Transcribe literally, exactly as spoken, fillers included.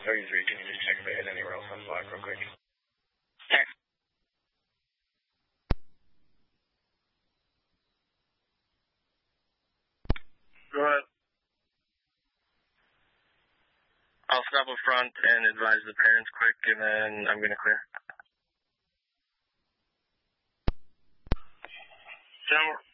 thirty-three, can you just check if it hit anywhere else on black real quick? Sure. Go ahead. I'll stop up front and advise the parents quick, and then I'm going to clear. General,